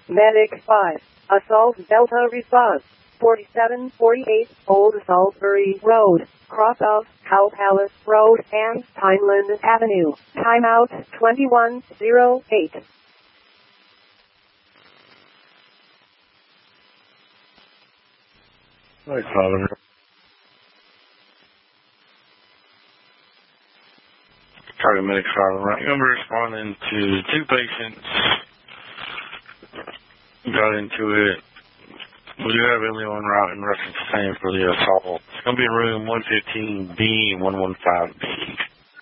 Medic 5. Assault Delta response. 4748 Old Salisbury Road, cross of Cow Palace Road and Pineland Avenue. Timeout 2108. Right, Father. Target Medic 5, right. I'm responding to two patients. Got into it. We do have Emily on route in reference to same for the assault. It's going to be in room 115B and 115B.